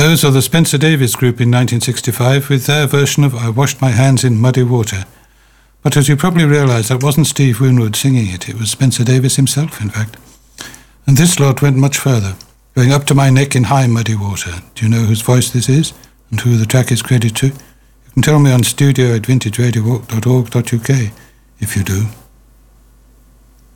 Those are the Spencer Davis Group in 1965 with their version of I Washed My Hands in Muddy Water. But as you probably realise, that wasn't Steve Winwood singing it. It was Spencer Davis himself, in fact. And this lot went much further, going up to my neck in high muddy water. Do you know whose voice this is and who the track is credited to? You can tell me on studio@vintageradio.org.uk if you do.